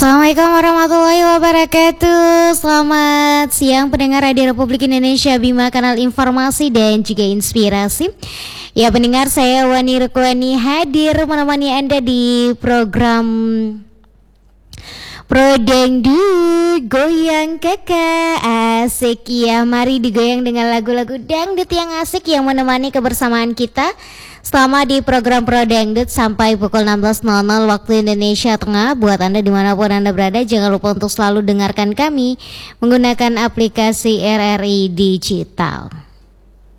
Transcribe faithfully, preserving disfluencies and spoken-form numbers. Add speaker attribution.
Speaker 1: Assalamualaikum warahmatullahi wabarakatuh. Selamat siang pendengar Radio Republik Indonesia, Bima Kanal Informasi dan juga Inspirasi. Ya pendengar, saya Wani Rukwani hadir menemani Anda di program Pro Dangdut Goyang Kakak. Asik ya, mari digoyang dengan lagu-lagu dangdut yang asik yang menemani kebersamaan kita selama di program Pro Dangdut sampai pukul enam belas nol nol waktu Indonesia Tengah. Buat Anda dimanapun Anda berada, jangan lupa untuk selalu dengarkan kami menggunakan aplikasi R R I Digital.